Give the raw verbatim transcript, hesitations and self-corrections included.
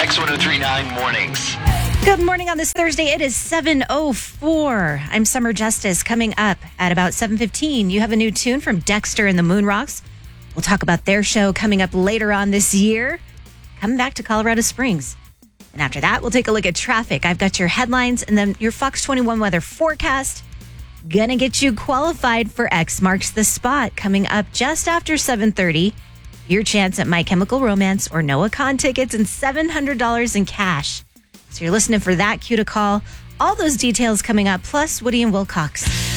X one oh three point nine Mornings. Good morning on this Thursday. It is seven oh four. I'm Summer Justice. Coming up at about seven fifteen, you have a new tune from Dexter and the Moonrocks. We'll talk about their show coming up later on this year. Coming back to Colorado Springs. And after that, we'll take a look at traffic. I've got your headlines and then your Fox twenty-one weather forecast. Gonna get you qualified for X Marks the Spot coming up just after seven thirty. Your chance at My Chemical Romance or Noah Kahn tickets and seven hundred dollars in cash. So you're listening for that cue to call. All those details coming up, plus Woody and Wilcox.